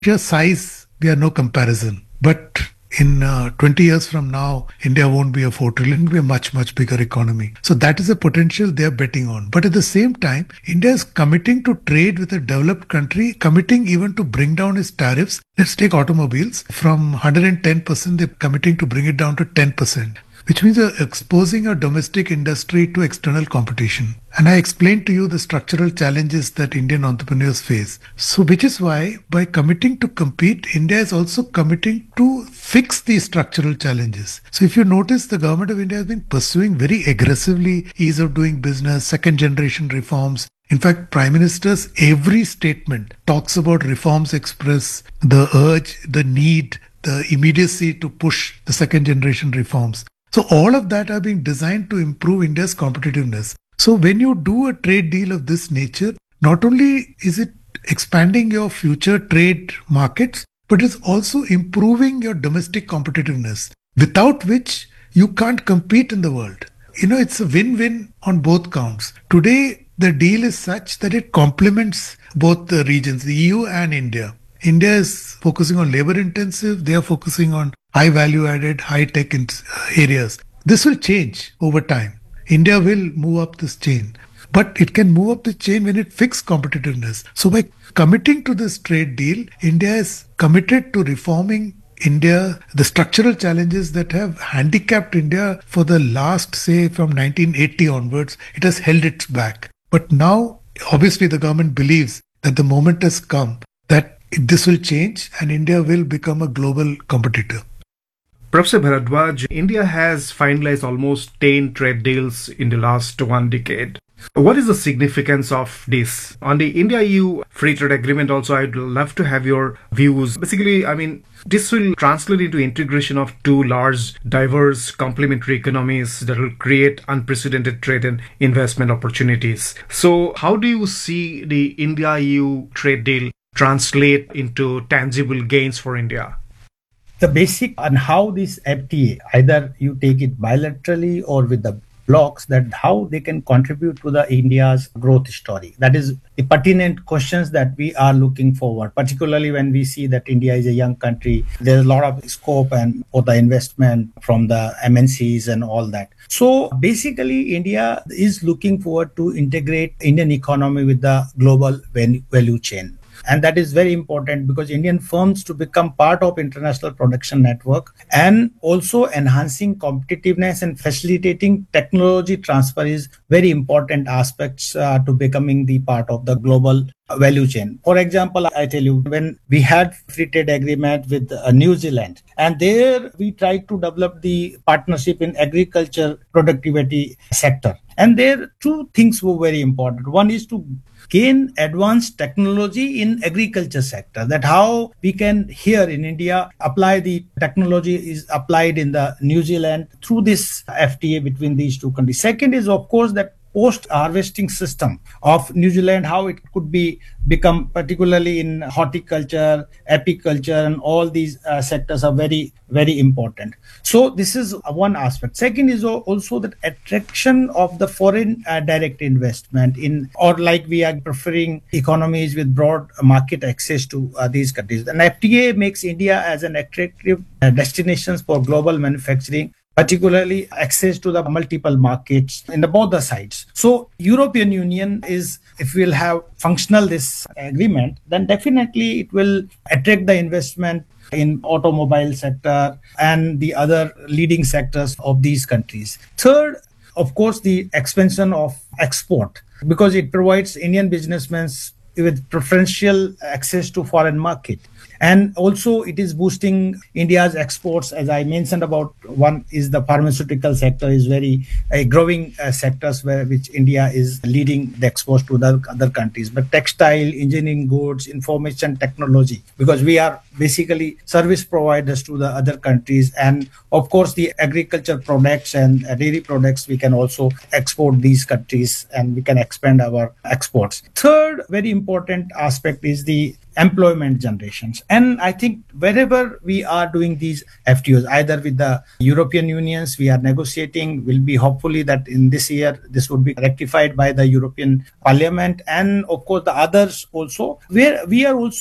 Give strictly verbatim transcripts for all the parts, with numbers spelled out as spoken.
sheer size, we are no comparison. But in uh, twenty years from now, India won't be a four trillion, it'll be a much, much bigger economy. So that is a potential they're betting on. But at the same time, India is committing to trade with a developed country, committing even to bring down its tariffs. Let's take automobiles. From one hundred ten percent, they're committing to bring it down to ten percent. Which means you're exposing our domestic industry to external competition. And I explained to you the structural challenges that Indian entrepreneurs face. So, which is why by committing to compete, India is also committing to fix these structural challenges. So, if you notice, the government of India has been pursuing very aggressively ease of doing business, second generation reforms. In fact, Prime Minister's every statement talks about reforms express, the urge, the need, the immediacy to push the second generation reforms. So all of that are being designed to improve India's competitiveness. So when you do a trade deal of this nature, not only is it expanding your future trade markets, but it's also improving your domestic competitiveness, without which you can't compete in the world. You know, it's a win-win on both counts. Today, the deal is such that it complements both the regions, the E U and India. India is focusing on labor intensive, they are focusing on high value added, high tech areas. This will change over time. India will move up this chain, but it can move up the chain when it fixes competitiveness. So by committing to this trade deal, India is committed to reforming India, the structural challenges that have handicapped India for the last, say, from nineteen eighty onwards, it has held it back. But now, obviously, the government believes that the moment has come that this will change and India will become a global competitor. Professor Bharadwaj, India has finalized almost ten trade deals in the last one decade. What is the significance of this? On the India-E U free trade agreement also, I'd love to have your views. Basically, I mean, this will translate into integration of two large, diverse, complementary economies that will create unprecedented trade and investment opportunities. So how do you see the India-E U trade deal translate into tangible gains for India? The basic on how this F T A, either you take it bilaterally or with the blocks, that how they can contribute to the India's growth story. That is the pertinent questions that we are looking forward, particularly when we see that India is a young country. There's a lot of scope and for the investment from the M N Cs and all that. So basically, India is looking forward to integrate Indian economy with the global value chain. And that is very important because Indian firms to become part of international production network and also enhancing competitiveness and facilitating technology transfer is very important aspects uh, to becoming the part of the global value chain. For example, I tell you, when we had free trade agreement with uh, New Zealand, and there we tried to develop the partnership in agriculture productivity sector. And there two things were very important. One is to gain advanced technology in agriculture sector, that how we can here in India apply the technology is applied in the New Zealand through this F T A between these two countries. Second is, of course, that post-harvesting system of New Zealand, how it could be become, particularly in horticulture, apiculture, and all these uh, sectors are very, very important. So this is one aspect. Second is also that attraction of the foreign uh, direct investment in, or like we are preferring economies with broad market access to uh, these countries. And F T A makes India as an attractive uh, destinations for global manufacturing, particularly access to the multiple markets in the both the sides. So European Union is, if we'll have functional this agreement, then definitely it will attract the investment in automobile sector and the other leading sectors of these countries. Third, of course, the expansion of export, because it provides Indian businessmen with preferential access to foreign market. And also it is boosting India's exports. As I mentioned about, one is the pharmaceutical sector is very uh, growing uh, sectors where which India is leading the exports to the other countries. But textile, engineering goods, information technology, because we are basically service providers to the other countries. And of course, the agriculture products and uh, dairy products, we can also export these countries and we can expand our exports. Third, very important aspect is the employment generations. And I think wherever we are doing these F T Os, either with the European Unions, we are negotiating, will be hopefully that in this year, this would be rectified by the European Parliament. And of course, the others also, where we are also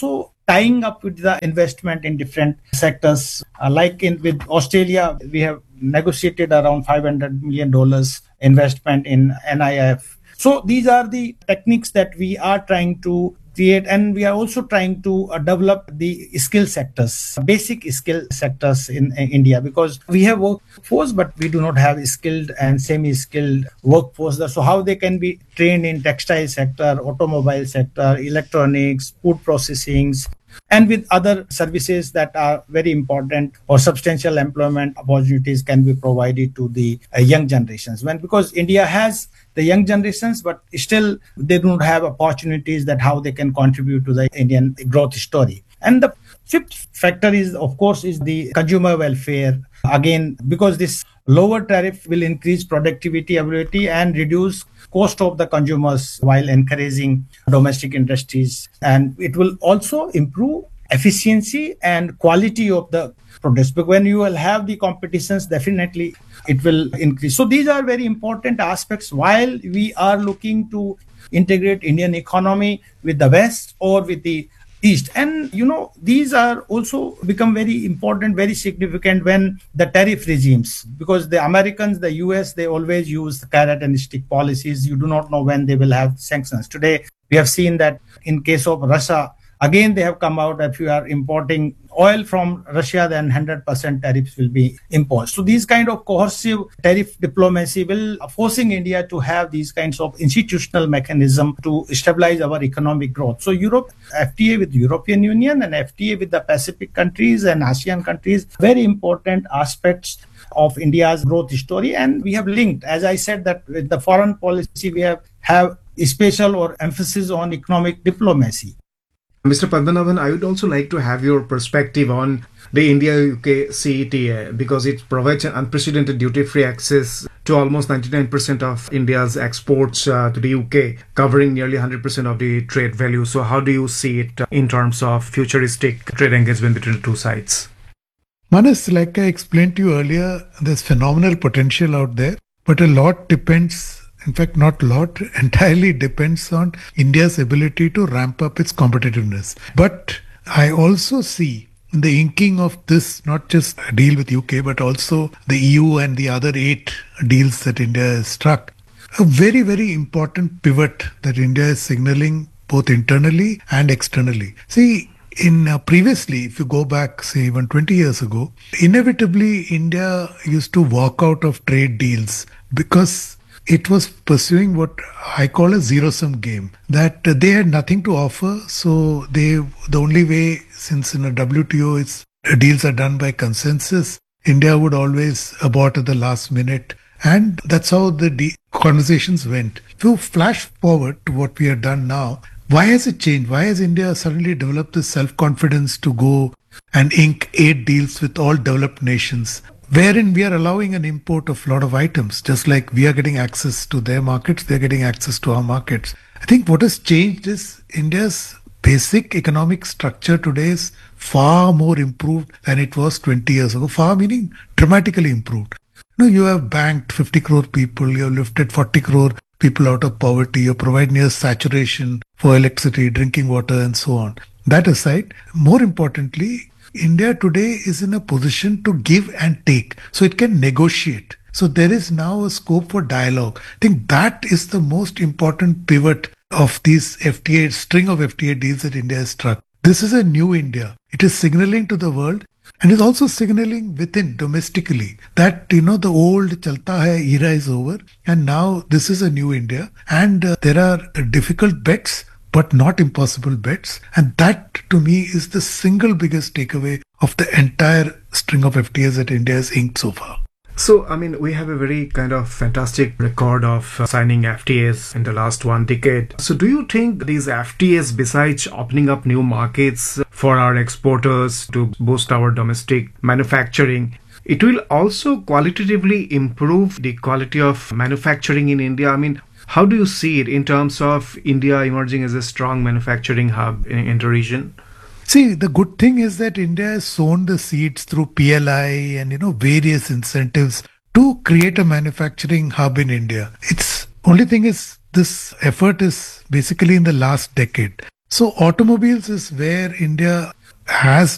tying up with the investment in different sectors. Uh, like in with Australia, we have negotiated around five hundred million dollars investment in N I F. So these are the techniques that we are trying to create, and we are also trying to uh, develop the skill sectors, basic skill sectors in, in India, because we have workforce, but we do not have skilled and semi-skilled workforce there. So how they can be trained in textile sector, automobile sector, electronics, food processing, and with other services that are very important, or substantial employment opportunities can be provided to the uh, young generations. When because India has the young generations, but still they don't have opportunities that how they can contribute to the Indian growth story. And the fifth factor is, of course, is the consumer welfare. Again, because this lower tariff will increase productivity, ability, and reduce cost of the consumers while encouraging domestic industries. And it will also improve efficiency and quality of the products. But when you will have the competitions, definitely it will increase. So these are very important aspects while we are looking to integrate Indian economy with the West or with the East. And, you know, these are also become very important, very significant when the tariff regimes, because the Americans, the U S, they always use the carrot and stick policies. You do not know when they will have sanctions. Today, we have seen that in case of Russia, again, they have come out, if you are importing oil from Russia, then one hundred percent tariffs will be imposed. So these kind of coercive tariff diplomacy will forcing India to have these kinds of institutional mechanism to stabilize our economic growth. So Europe, F T A with European Union and F T A with the Pacific countries and ASEAN countries, very important aspects of India's growth story. And we have linked, as I said, that with the foreign policy, we have, have a special or emphasis on economic diplomacy. Mister Padmanabhan, I would also like to have your perspective on the India-U K C E T A, because it provides an unprecedented duty-free access to almost ninety-nine percent of India's exports uh, to the U K, covering nearly one hundred percent of the trade value. So how do you see it in terms of futuristic trade engagement between the two sides? Manas, like I explained to you earlier, there's phenomenal potential out there, but a lot depends. In fact, not a lot, entirely depends on India's ability to ramp up its competitiveness. But I also see in the inking of this, not just a deal with U K, but also the E U and the other eight deals that India has struck, a very, very important pivot that India is signaling both internally and externally. See, in uh, previously, if you go back, say, even twenty years ago, inevitably India used to walk out of trade deals because it was pursuing what I call a zero-sum game, that uh, they had nothing to offer. So they, the only way, since in a W T O, it's, uh, deals are done by consensus, India would always abort at the last minute. And that's how the de- conversations went. If you flash forward to what we have done now, why has it changed? Why has India suddenly developed this self-confidence to go and ink eight deals with all developed nations, wherein we are allowing an import of a lot of items, just like we are getting access to their markets, they're getting access to our markets. I think what has changed is India's basic economic structure today is far more improved than it was twenty years ago, far meaning dramatically improved. You know, you have banked fifty crore people, you have lifted forty crore people out of poverty, you provide near saturation for electricity, drinking water, and so on. That aside, more importantly, India today is in a position to give and take, so it can negotiate. So there is now a scope for dialogue. I think that is the most important pivot of these F T A, string of F T A deals that India has struck. This is a new India. It is signaling to the world and is also signaling within domestically that, you know, the old chalta hai era is over and now this is a new India, and uh, there are uh, difficult bets but not impossible bets. And that to me is the single biggest takeaway of the entire string of F T As that India has inked so far. So, I mean, we have a very kind of fantastic record of uh, signing F T As in the last one decade. So do you think these F T As, besides opening up new markets for our exporters to boost our domestic manufacturing, it will also qualitatively improve the quality of manufacturing in India? I mean, how do you see it in terms of India emerging as a strong manufacturing hub in, in the region? See, the good thing is that India has sown the seeds through P L I and, you know, various incentives to create a manufacturing hub in India. It's only thing is this effort is basically in the last decade. So automobiles is where India has